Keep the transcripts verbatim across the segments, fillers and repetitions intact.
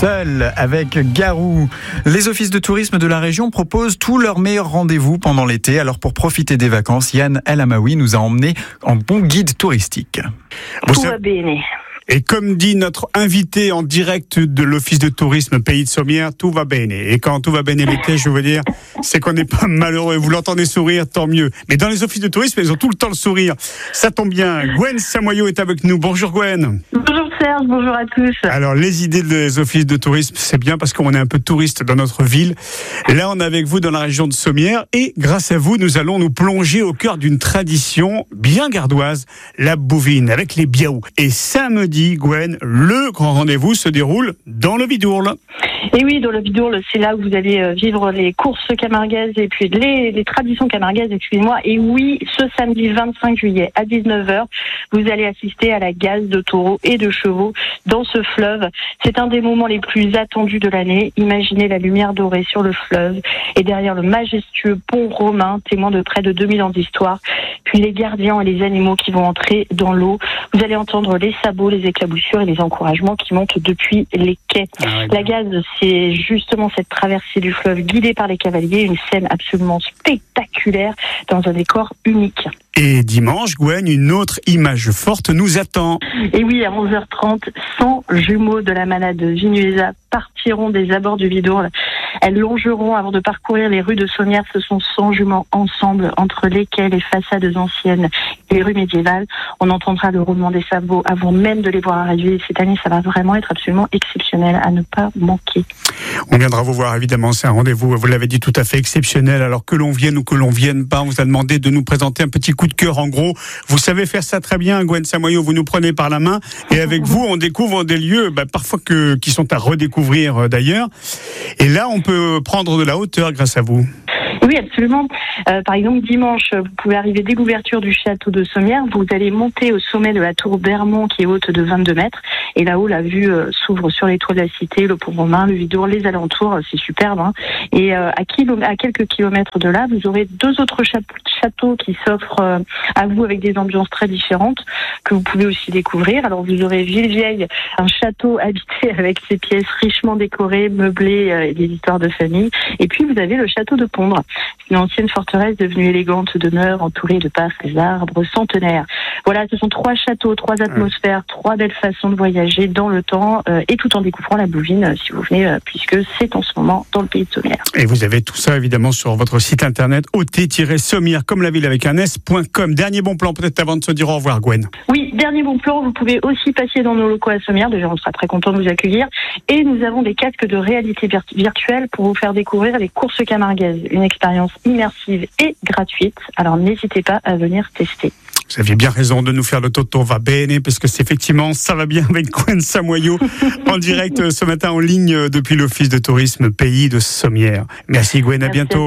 Seul avec Garou. Les offices de tourisme de la région proposent tous leurs meilleurs rendez-vous pendant l'été. Alors pour profiter des vacances, Yann El Amaoui nous a emmenés en bon guide touristique. Tout va bien. Et comme dit notre invité en direct de l'Office de tourisme Pays de Sommières, tout va bene. Et quand tout va bene l'été, je veux dire, c'est qu'on n'est pas malheureux. Vous l'entendez sourire, tant mieux. Mais dans les offices de tourisme, ils ont tout le temps le sourire. Ça tombe bien. Gwen Samoyo est avec nous. Bonjour Gwen. Bonjour Serge, bonjour à tous. Alors les idées des offices de tourisme, c'est bien parce qu'on est un peu touriste dans notre ville. Là, on est avec vous dans la région de Sommières. Et grâce à vous, nous allons nous plonger au cœur d'une tradition bien gardoise, la bouvine, avec les biaous. Et samedi, Gwen, le grand rendez-vous se déroule dans le Vidourle. Et oui, dans le Vidourle, c'est là où vous allez vivre les courses camarguaises et puis les, les traditions camarguaises, excusez-moi. Et oui, ce samedi vingt-cinq juillet à dix-neuf heures, vous allez assister à la gaze de taureaux et de chevaux dans ce fleuve. C'est un des moments les plus attendus de l'année. Imaginez la lumière dorée sur le fleuve et derrière le majestueux pont romain, témoin de près de deux mille ans d'histoire. Puis les gardiens et les animaux qui vont entrer dans l'eau. Vous allez entendre les sabots, les éclaboussures et les encouragements qui montent depuis les quais. Ah ouais, la gaze, c'est justement cette traversée du fleuve guidée par les cavaliers, une scène absolument spectaculaire dans un décor unique. Et dimanche, Gwen, une autre image forte nous attend. Et oui, à onze heures trente, cent jumeaux de la manade Vinuesa partiront des abords du Vidourle. Elles longeront avant de parcourir les rues de Sommières. Ce sont cent juments ensemble entre les quais, les façades anciennes et les rues médiévales. On entendra le roulement des sabots avant même de les voir arriver. Cette année, ça va vraiment être absolument exceptionnel à ne pas manquer. On viendra vous voir, évidemment. C'est un rendez-vous, vous l'avez dit, tout à fait exceptionnel. Alors que l'on vienne ou que l'on vienne pas, on vous a demandé de nous présenter un petit coup de cœur. En gros, vous savez faire ça très bien, Gwen Samoyo. Vous nous prenez par la main et avec vous, on découvre des lieux bah, parfois que, qui sont à redécouvrir euh, d'ailleurs. Et là, on peut prendre de la hauteur grâce à vous. Oui, absolument. Euh, par exemple, dimanche, vous pouvez arriver dès l'ouverture du château de Sommières. Vous allez monter au sommet de la tour Bermond qui est haute de vingt-deux mètres. Et là-haut, la vue euh, s'ouvre sur les toits de la cité, le pont romain, le Vidourle, les alentours. C'est superbe. Hein. Et euh, à, kilo- à quelques kilomètres de là, vous aurez deux autres cha- châteaux qui s'offrent euh, à vous avec des ambiances très différentes que vous pouvez aussi découvrir. Alors, vous aurez Villevieille, un château habité avec ses pièces richement décorées, meublées euh, et des histoires de famille. Et puis, vous avez le château de Pondre. Une ancienne forteresse devenue élégante demeure entourée de parcs d'arbres centenaires. Voilà, ce sont trois châteaux, trois atmosphères, ouais. trois belles façons de voyager dans le temps euh, et tout en découvrant la Bouvine euh, si vous venez, euh, puisque c'est en ce moment dans le pays de Sommières. Et vous avez tout ça évidemment sur votre site internet o t tiret sommières comme la ville avec un s point com. Dernier bon plan peut-être avant de se dire au revoir, Gwen. Oui, dernier bon plan, vous pouvez aussi passer dans nos locaux à Sommières. Déjà, on sera très content de vous accueillir. Et nous avons des casques de réalité virtuelle pour vous faire découvrir les courses camarguaises. Une expérience immersive et gratuite. Alors n'hésitez pas à venir tester. Vous aviez bien raison de nous faire le Toto va bene, parce que c'est effectivement, ça va bien avec Gwen Samoyo, en direct ce matin en ligne depuis l'Office de tourisme Pays de Sommières. Merci Gwen, à Merci bientôt.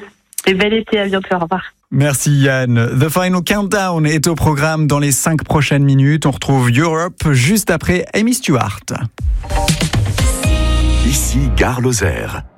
À et bel été, à bientôt, au revoir. Merci Yann. The Final Countdown est au programme dans les cinq prochaines minutes. On retrouve Europe juste après Amy Stewart. Ici, Gare Lozère.